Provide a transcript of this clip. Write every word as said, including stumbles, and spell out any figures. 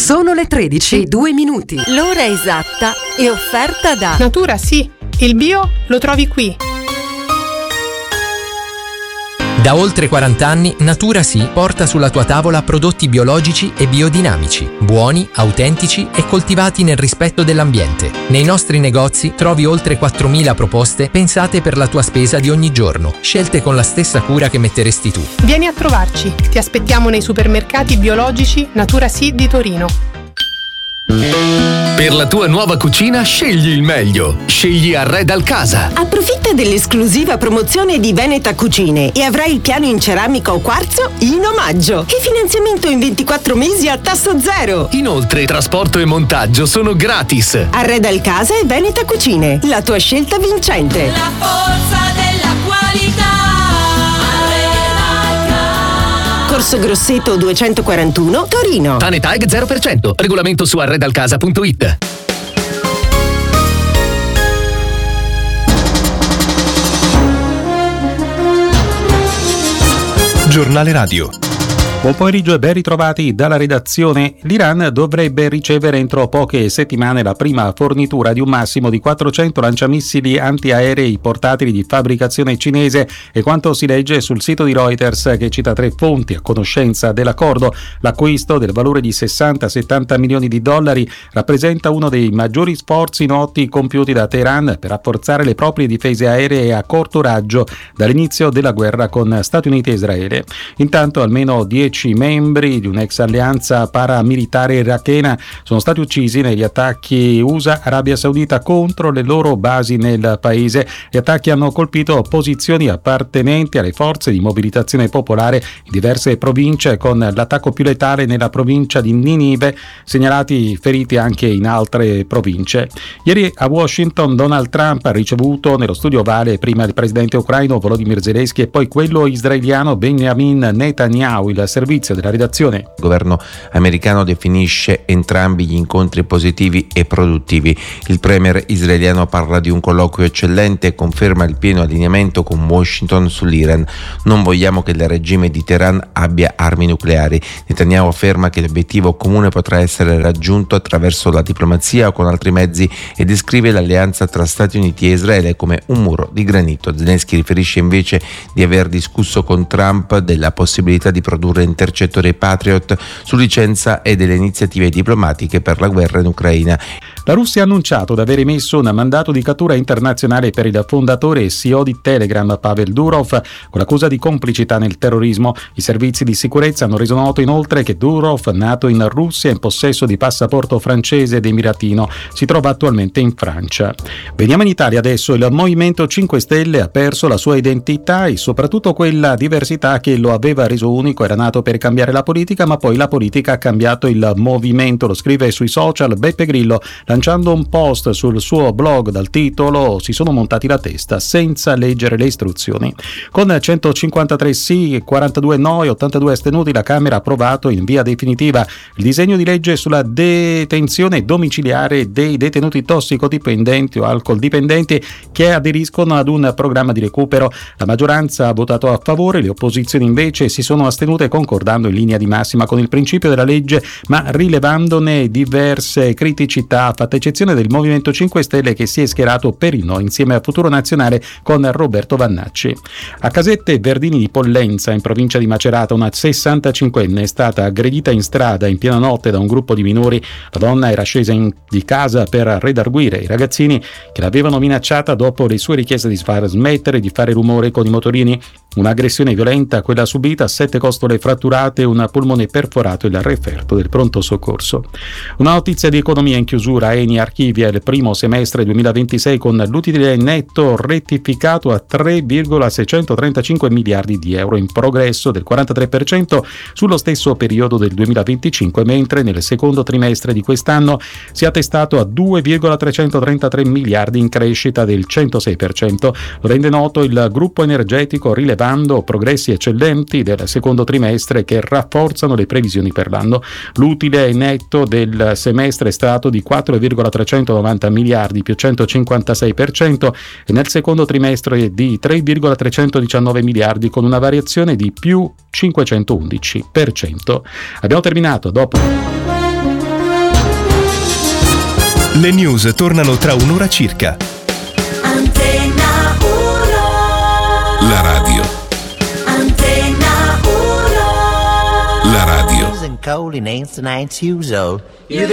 Sono le tredici e due minuti. L'ora esatta è offerta da Natura Sì, il bio lo trovi qui. Da oltre quaranta anni Natura Sì porta sulla tua tavola prodotti biologici e biodinamici, buoni, autentici e coltivati nel rispetto dell'ambiente. Nei nostri negozi trovi oltre quattromila proposte pensate per la tua spesa di ogni giorno, scelte con la stessa cura che metteresti tu. Vieni a trovarci, ti aspettiamo nei supermercati biologici Natura Sì di Torino. Per la tua nuova cucina scegli il meglio. Scegli Arredal Casa. Approfitta dell'esclusiva promozione di Veneta Cucine e avrai il piano in ceramica o quarzo in omaggio e finanziamento in ventiquattro mesi a tasso zero. Inoltre trasporto e montaggio sono gratis. Arredal Casa e Veneta Cucine, la tua scelta vincente. La forza della qualità. Corso Grosseto duecentoquarantuno, Torino. Tanetag zero per cento. Regolamento su arredalcasa punto it. Giornale Radio. Buon pomeriggio e ben ritrovati dalla redazione. L'Iran dovrebbe ricevere entro poche settimane la prima fornitura di un massimo di quattrocento lanciamissili antiaerei portatili di fabbricazione cinese, e quanto si legge sul sito di Reuters, che cita tre fonti a conoscenza dell'accordo. L'acquisto, del valore di sessanta settanta milioni di dollari, rappresenta uno dei maggiori sforzi noti compiuti da Teheran per rafforzare le proprie difese aeree a corto raggio dall'inizio della guerra con Stati Uniti e Israele. Intanto almeno dieci membri di un'ex alleanza paramilitare irachena sono stati uccisi negli attacchi U S A-Arabia Saudita contro le loro basi nel paese. Gli attacchi hanno colpito posizioni appartenenti alle forze di mobilitazione popolare in diverse province, con l'attacco più letale nella provincia di Ninive, segnalati feriti anche in altre province. Ieri a Washington Donald Trump ha ricevuto nello studio ovale prima il presidente ucraino Volodymyr Zelensky e poi quello israeliano Benjamin Netanyahu. Il servizio della redazione. Il governo americano definisce entrambi gli incontri positivi e produttivi. Il premier israeliano parla di un colloquio eccellente e conferma il pieno allineamento con Washington sull'Iran. Non vogliamo che il regime di Teheran abbia armi nucleari. Netanyahu afferma che l'obiettivo comune potrà essere raggiunto attraverso la diplomazia o con altri mezzi e descrive l'alleanza tra Stati Uniti e Israele come un muro di granito. Zelensky riferisce invece di aver discusso con Trump della possibilità di produrre intercettori Patriot su licenza e delle iniziative diplomatiche per la guerra in Ucraina. La Russia ha annunciato di aver emesso un mandato di cattura internazionale per il fondatore e C E O di Telegram Pavel Durov, con l'accusa di complicità nel terrorismo. I servizi di sicurezza hanno reso noto inoltre che Durov, nato in Russia in possesso di passaporto francese ed emiratino, si trova attualmente in Francia. Veniamo in Italia adesso. Il Movimento cinque Stelle ha perso la sua identità e soprattutto quella diversità che lo aveva reso unico. Era nato per cambiare la politica, ma poi la politica ha cambiato il movimento. Lo scrive sui social Beppe Grillo, lanciando un post sul suo blog dal titolo "Si sono montati la testa senza leggere le istruzioni". Con centocinquantatré sì, quarantadue no e ottantadue astenuti, la Camera ha approvato in via definitiva il disegno di legge sulla detenzione domiciliare dei detenuti tossicodipendenti o alcoldipendenti che aderiscono ad un programma di recupero. La maggioranza ha votato a favore, le opposizioni invece si sono astenute, concordando in linea di massima con il principio della legge, ma rilevandone diverse criticità, fatta eccezione del Movimento cinque Stelle, che si è schierato per il no insieme a Futuro Nazionale con Roberto Vannacci. A Casette Verdini di Pollenza, in provincia di Macerata, una sessantacinquenne è stata aggredita in strada in piena notte da un gruppo di minori. La donna era scesa in, di casa per redarguire i ragazzini che l'avevano minacciata dopo le sue richieste di far smettere di fare rumore con i motorini. Un'aggressione violenta quella subita, sette costole fratturate, un polmone perforato e il referto del pronto soccorso. Una notizia di economia in chiusura. Eni archivia il primo semestre duemilaventisei con l'utile netto rettificato a tre virgola seicentotrentacinque miliardi di euro, in progresso del quarantatré per cento sullo stesso periodo del duemilaventicinque, mentre nel secondo trimestre di quest'anno si è attestato a due virgola trecentotrentatré miliardi, in crescita del centosei per cento. Lo rende noto il gruppo energetico, rilevando progressi eccellenti del secondo trimestre che rafforzano le previsioni per l'anno. L'utile netto del semestre è stato di quattro virgola trecentonovanta miliardi, più centocinquantasei per cento, e nel secondo trimestre di tre virgola trecentodiciannove miliardi, con una variazione di più cinquecentoundici per cento. Abbiamo terminato. Dopo Le news tornano tra un'ora circa. Antenna uno. La radio. Antenna uno. La radio. And cold in ancient nights usual.